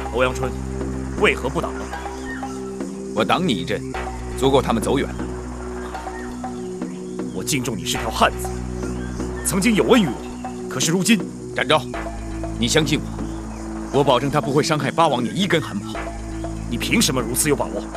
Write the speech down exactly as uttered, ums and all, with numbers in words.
欧阳春，为何不挡呢？ 我挡你一阵，足够他们走远了。 我敬重你是条汉子，曾经有恩于我，可是如今， 展昭，你相信我，我保证他不会伤害八王爷一根汗毛。 你凭什么如此有把握？